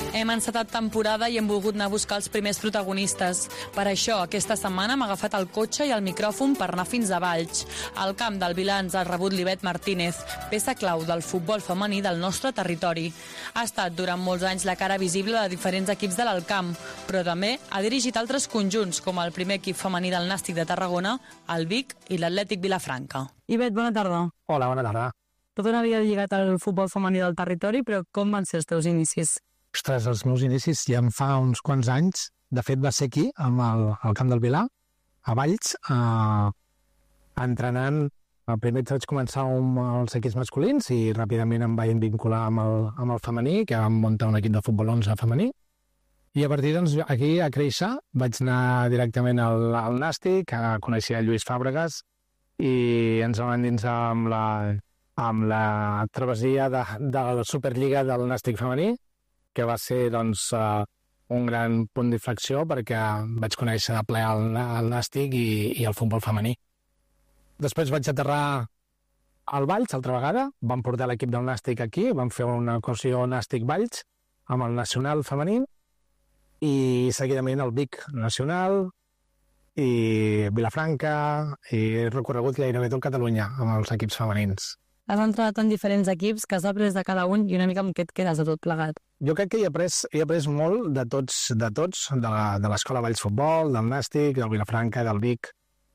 Hem encetat temporada i hem volgut anar a buscar els primers protagonistes. Per això, aquesta setmana hem agafat el cotxe i el micròfon per anar fins a Valls. Al camp del Vilà ens ha rebut l'Ivet Martínez, peça clau del futbol femení del nostre territori. Ha estat durant molts anys la cara visible de diferents equips de l'Alcamp, però també ha dirigit altres conjunts, com el primer equip femení del Nàstic de Tarragona, el Vic i l'Atlètic Vilafranca. Ivet, bona tarda. Hola, bona tarda. Tot una vida lligat al futbol femení del territori, però com van ser els teus inicis? Ostres, els meus inicis ja em fa uns quants anys. De fet, va ser aquí, al camp del Vilà, a Valls, entrenant. Primer vaig començar amb els equips masculins i ràpidament em vaig vincular amb el femení, que vam muntar un equip de futbol 11 femení. I a partir doncs, aquí a créixer vaig anar directament al Nàstic, a conèixer Lluís Fàbregas i ens vam endinsar amb la travessia de la Superliga del Nàstic femení, que va ser doncs, un gran punt d'inflexió perquè vaig conèixer de ple el Nàstic i el futbol femení. Després vaig aterrar al Valls altra vegada, vam portar l'equip del Nàstic aquí, vam fer una ocasió Nàstic-Valls amb el nacional femení i seguidament el Vic nacional i Vilafranca i he recorregut gairebé tot Catalunya amb els equips femenins. Has entrenat en diferents equips, que has après de cada un i una mica amb què et quedes de tot plegat? Jo crec que he après molt de tots, de l'escola Valls Futbol, del Nàstic, del Vilafranca, del Vic.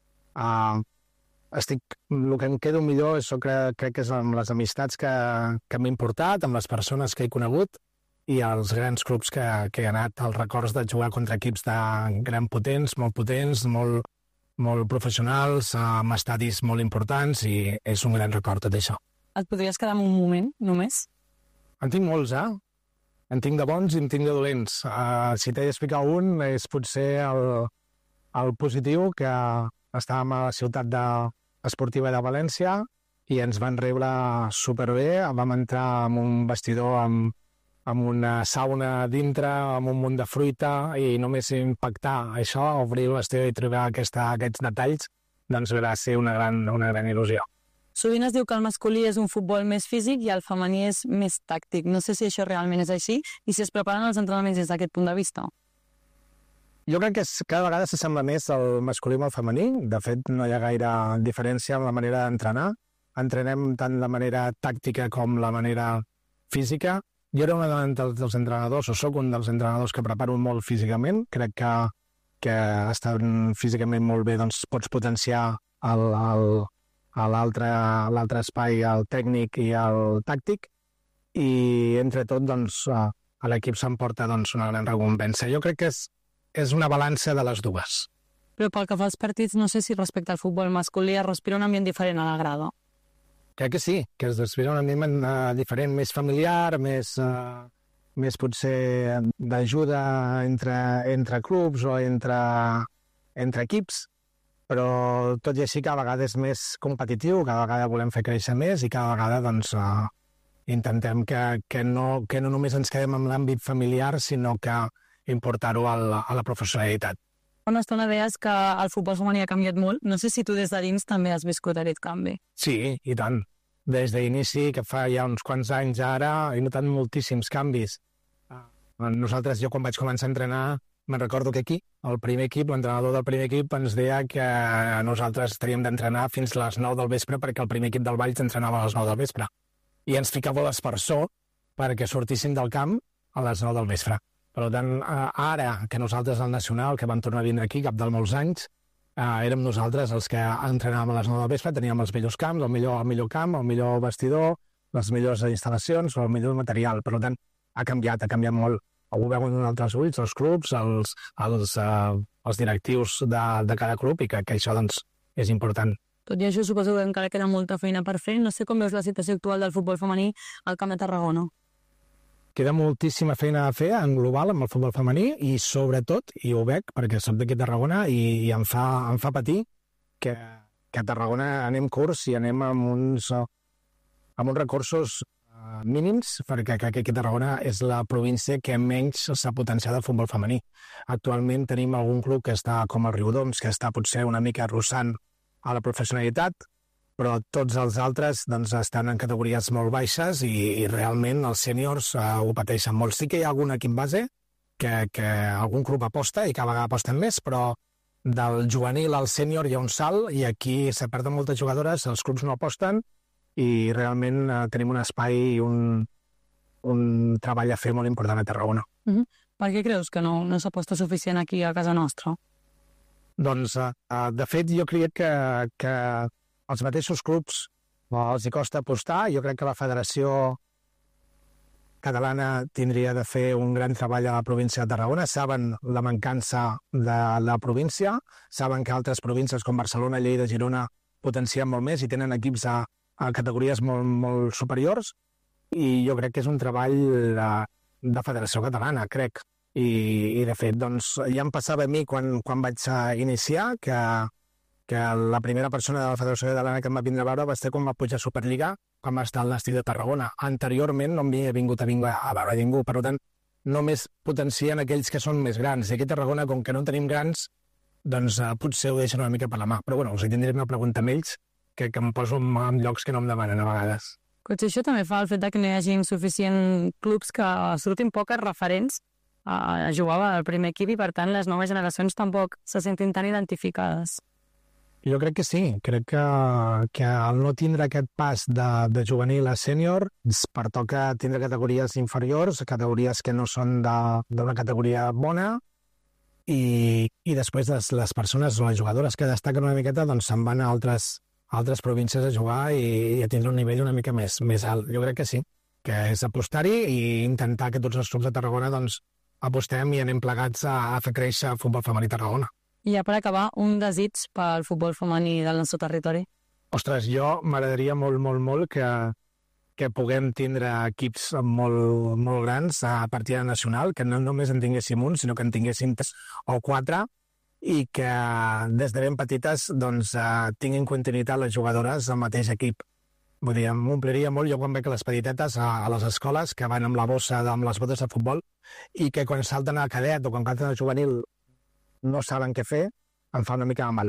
El que em quedo millor crec que és amb les amistats que m'he importat, amb les persones que he conegut i els grans clubs que he anat, els records de jugar contra equips de gran potents, molt professionals, amb estadis molt importants i és un gran record tot això. Et podries quedar en un moment, només? En tinc molts, En tinc de bons i en tinc de dolents. Si t'he d'explicar un, és potser el positiu, que estàvem a la ciutat esportiva de València i ens van rebre superbé. Vam entrar en un vestidor amb una sauna dintre, amb un munt de fruita i només impactar això, obrir el vestidor i trobar aquests detalls, doncs va ser una gran il·lusió. Sovint es diu que el masculí és un futbol més físic i el femení és més tàctic. No sé si això realment és així i si es preparen els entrenaments des d'aquest punt de vista. Jo crec que cada vegada s'assembla més el masculí amb el femení. De fet, no hi ha gaire diferència en la manera d'entrenar. Entrenem tant la manera tàctica com la manera física. Jo era un dels entrenadors, o sóc un dels entrenadors que preparo molt físicament. Crec que estant físicament molt bé doncs, pots potenciar l'altre espai, el tècnic i el tàctic, i entre tot doncs, l'equip s'emporta doncs, una gran recompensa. Jo crec que és una balança de les dues. Però pel que fa als partits, no sé si respecte al futbol masculí es respira un ambient diferent a la grada. Crec que sí, que es respira un ambient diferent, més familiar, més potser d'ajuda entre clubs o entre equips, però tot i així cada vegada és més competitiu, cada vegada volem fer créixer més i cada vegada doncs, intentem que no només ens quedem en l'àmbit familiar, sinó que importar-ho a la professionalitat. Una estona deies que el futbol femení ha canviat molt. No sé si tu des de dins també has viscut aquest canvi. Sí, i tant. Des d'inici, que fa ja uns quants anys ara, he notat moltíssims canvis. Jo quan vaig començar a entrenar, me'n recordo que aquí, el primer equip, l'entrenador del primer equip ens deia que nosaltres teníem d'entrenar fins a les 9 del vespre perquè el primer equip del Valls entrenava a les 9 del vespre. I ens ficava l'espersor perquè sortíssim del camp a les 9 del vespre. Per tant, ara que nosaltres al Nacional, que vam tornar a vindre aquí cap de molts anys, érem nosaltres els que entrenàvem a les 9 del vespre, teníem els millors camps, el millor camp, el millor vestidor, les millors instal·lacions, el millor material. Per tant, ha canviat molt. Ho veuen en altres ulls, els clubs, els directius de cada club, i que això doncs, és important. Tot i això, suposo que encara queda molta feina per fer. No sé com veus la situació actual del futbol femení al Camp de Tarragona. Queda moltíssima feina a fer en global amb el futbol femení i sobretot, i ho veig perquè soc d'aquí a Tarragona i em fa patir que a Tarragona anem curts i anem amb uns recursos mínims, perquè crec que aquí a Tarragona és la província que menys s'ha potenciat el futbol femení. Actualment tenim algun club que està com el Riudoms, que està potser una mica arrossant a la professionalitat, però tots els altres doncs, estan en categories molt baixes i realment els sèniors ho pateixen molt. Sí que hi ha algun equip base que algun club aposta i cada vegada aposten més, però del juvenil al sènior hi ha un salt i aquí se perden moltes jugadores, els clubs no aposten i realment tenim un espai i un treball a fer molt important a Tarragona. Per què creus que no s'aposta suficient aquí a casa nostra? Doncs, de fet, jo crec que els mateixos clubs els hi costa apostar. Jo crec que la Federació Catalana tindria de fer un gran treball a la província de Tarragona. Saben la mancança de la província, saben que altres províncies com Barcelona, Lleida, Girona potencien molt més i tenen equips a categories molt, molt superiors i jo crec que és un treball de Federació Catalana, crec. I de fet, doncs, ja em passava a mi quan vaig iniciar que la primera persona de la Federació Catalana que em va vindre a veure va ser quan va pujar a Superliga, quan va estar al Nàstic de Tarragona. Anteriorment no m'havia vingut a veure ningú, per tant, només potencien aquells que són més grans. I aquí a Tarragona, com que no en tenim grans, doncs potser ho deixen una mica per la mà. Però bueno, us tindré una pregunta amb ells que em poso en llocs que no em demanen a vegades. Potser això també fa el fet que no hi hagi suficient clubs que surtin poques referents a jugar al primer equip i, per tant, les noves generacions tampoc se sentin tan identificades. Jo crec que sí. Crec que al no tindre aquest pas de juvenil a sènior pertoca tindre categories inferiors, categories que no són d'una categoria bona i després les persones o les jugadores que destaquen una miqueta doncs se'n van a altres províncies a jugar i a tindre un nivell una mica més alt. Jo crec que sí, que és apostar-hi i intentar que tots els clubs de Tarragona doncs apostem i anem plegats a fer créixer el futbol femení a Tarragona. I ja per acabar, un desig pel futbol femení del nostre territori? Ostres, jo m'agradaria molt, molt, molt que puguem tindre equips molt, molt grans a partida nacional, que no només en tinguéssim un, sinó que en tinguéssim 3 o 4 i que des de ben petites doncs, tinguin continuïtat les jugadores al mateix equip. Vull dir, m'ompliria molt jo quan veig les petitetes a les escoles que van amb la bossa, amb les botes de futbol i que quan salten a cadet o quan salten a juvenil no saben què fer, em fa una mica de mal.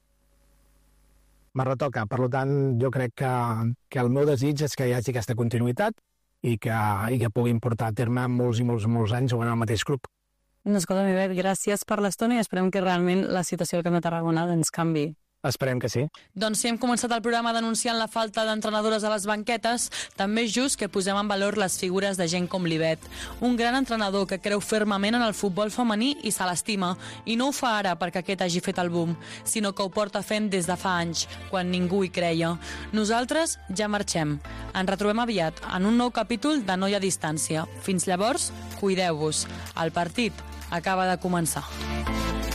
Me retoca. Per tant, jo crec que el meu desig és que hi hagi aquesta continuïtat i que puguin portar a terme molts i molts anys jugant al mateix club. Escolta, Ivet, gràcies per l'estona i esperem que realment la situació del Camp de Tarragona ens canvi. Esperem que sí. Doncs si hem començat el programa denunciant la falta d'entrenadores a les banquetes, també és just que posem en valor les figures de gent com l'Ivet. Un gran entrenador que creu fermament en el futbol femení i se l'estima. I no ho fa ara perquè aquest hagi fet el boom, sinó que ho porta fent des de fa anys, quan ningú hi creia. Nosaltres ja marxem. Ens retrobem aviat en un nou capítol de No hi ha distància. Fins llavors, cuideu-vos. El partit acaba de començar.